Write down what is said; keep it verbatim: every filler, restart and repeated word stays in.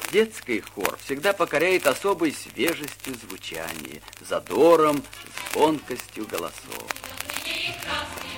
Детский хор всегда покоряет особой свежестью звучания, задором, звонкостью голосов.